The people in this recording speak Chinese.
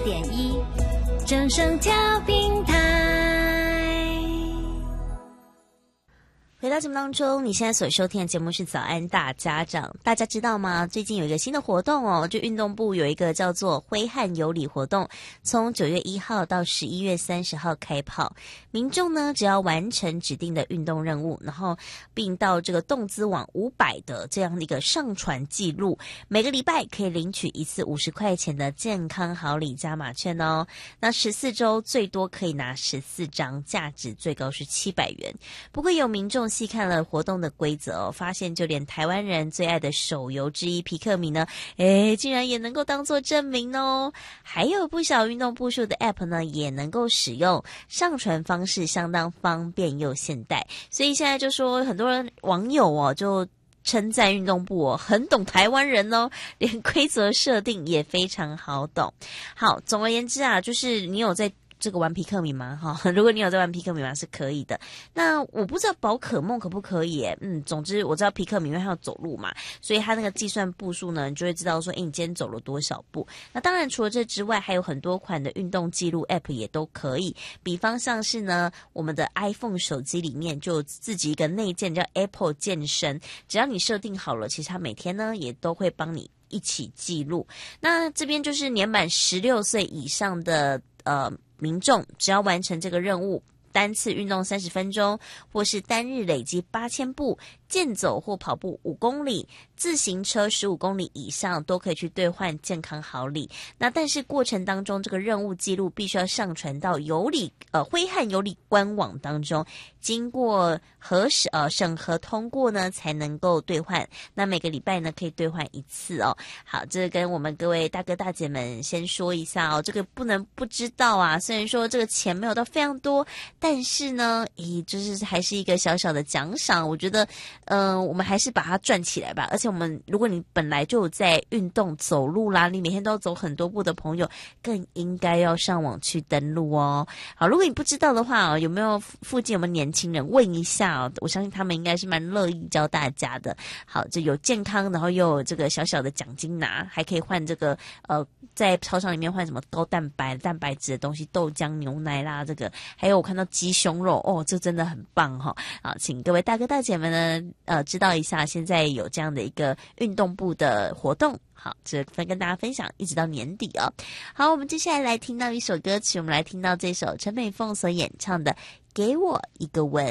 104.1正声调频台。 回到节目当中，你现在所收听的节目是早安大家长。大家知道吗？最近有一个新的活动哦，就运动部有一个叫做挥汗有礼活动，从9月1号到11月30号开跑。民众呢，只要完成指定的运动任务，然后并到这个动资网500的这样的一个上传记录，每个礼拜可以领取一次50块钱的健康好礼加码券哦。那14周最多可以拿14张，价值最高是700元。不过有民众细看了活动的规则哦，发现就连台湾人最爱的手游之一皮克米呢，竟然也能够当作证明哦。还有不少运动步数的 App 呢，也能够使用，上传方式相当方便又现代。所以现在就说很多人网友哦，就称赞运动部哦，很懂台湾人哦，连规则设定也非常好懂。好，总而言之啊，就是你有在这个玩皮克米吗？如果你有在玩皮克米吗，是可以的。那我不知道宝可梦可不可以耶？总之我知道皮克米因为它要走路嘛，所以它那个计算步数呢，你就会知道说，你今天走了多少步。那当然除了这之外，还有很多款的运动记录 App 也都可以。比方像是呢，我们的 iPhone 手机里面就有自己一个内建叫 Apple 健身，只要你设定好了，其实它每天呢也都会帮你一起记录。那这边就是年满16岁以上的民众，只要完成这个任务，单次运动30分钟，或是单日累积8000步，健走或跑步5公里，自行车15公里以上，都可以去兑换健康好礼。那但是过程当中，这个任务记录必须要上传到挥汗有礼官网当中，经过审核通过呢，才能够兑换。那每个礼拜呢，可以兑换1次哦。好，这跟我们各位大哥大姐们先说一下哦，这个不能不知道啊。虽然说这个钱没有到非常多，但是呢，就是还是一个小小的奖赏。我觉得，我们还是把它赚起来吧。而且如果你本来就有在运动走路啦，你每天都要走很多步的朋友，更应该要上网去登录哦。好，如果你不知道的话哦，附近有没有年轻人问一下哦？我相信他们应该是蛮乐意教大家的。好，就有健康，然后又有这个小小的奖金拿，还可以换这个在超商里面换什么高蛋白、蛋白质的东西，豆浆、牛奶啦，这个还有我看到鸡胸肉哦，这真的很棒哈。好，请各位大哥大姐们呢，知道一下现在有这样的一个运动部的活动。好，这跟大家分享，一直到年底哦。好，我们接下来听到一首歌曲，我们来听到这首陈美凤所演唱的《给我一个吻》。